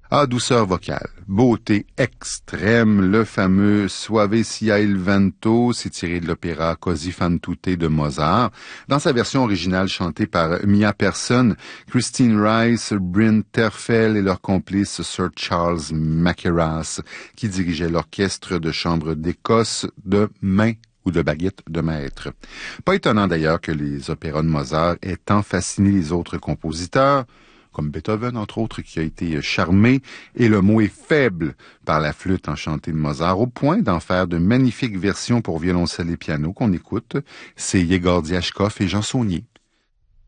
Ah, douceur vocale, beauté extrême, le fameux Suave sia il vento, c'est tiré de l'opéra Così fan tutte de Mozart, dans sa version originale chantée par Mia Persson, Christine Rice, Bryn Terfel et leur complice Sir Charles Mackerras, qui dirigeait l'orchestre de chambre d'Écosse de main ou de baguette de maître. Pas étonnant d'ailleurs que les opéras de Mozart aient tant fasciné les autres compositeurs, comme Beethoven, entre autres, qui a été charmé, et le mot est faible par la flûte enchantée de Mozart, au point d'en faire de magnifiques versions pour violoncelle et piano qu'on écoute. C'est Yegor Diachkov et Jean Saunier.